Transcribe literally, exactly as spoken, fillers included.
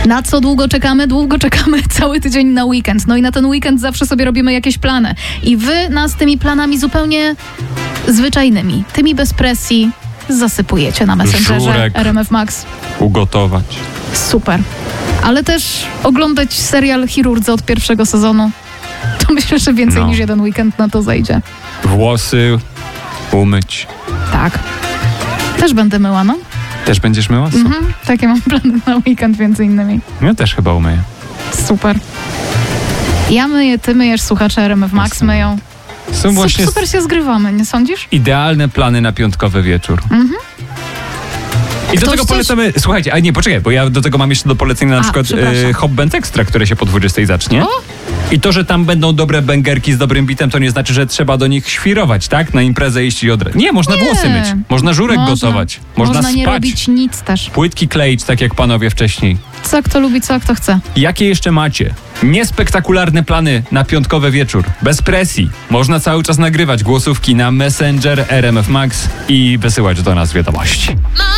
Na co długo czekamy? Długo czekamy cały tydzień na weekend. No i na ten weekend zawsze sobie robimy jakieś plany. I wy nas tymi planami zupełnie zwyczajnymi, tymi bez presji zasypujecie na Messengerze Żurek. R M F Max. Ugotować. Super. Ale też oglądać serial Chirurdzy od pierwszego sezonu. To myślę, że więcej No. niż jeden weekend na to zajdzie. Włosy umyć. Tak. Też będę myła, no. Też będziesz myła? Super. Mhm. Takie mam plany na weekend między innymi. Ja też chyba umyję. Super. Ja myję, ty myjesz, słuchacze R M F Max Jasne. myją. Są Sup- właśnie Super się zgrywamy, nie sądzisz? idealne plany na piątkowy wieczór. Mhm. I do Ktoś tego coś- polecamy, słuchajcie, a nie, poczekaj, bo ja do tego mam jeszcze do polecenia na A, przykład przepraszam. e, Hop Band Extra, które się po dwudziestej zacznie. O! I to, że tam będą dobre bęgerki z dobrym bitem, to nie znaczy, że trzeba do nich świrować, tak? Na imprezę iść i od... Nie, można Nie. włosy myć, można żurek Można. gotować, można, Można nie spać, robić nic też. płytki kleić, tak jak panowie wcześniej. Co kto lubi, co kto chce. Jakie jeszcze macie niespektakularne plany na piątkowy wieczór? Bez presji. Można cały czas nagrywać głosówki na Messenger R M F Max i wysyłać do nas wiadomości.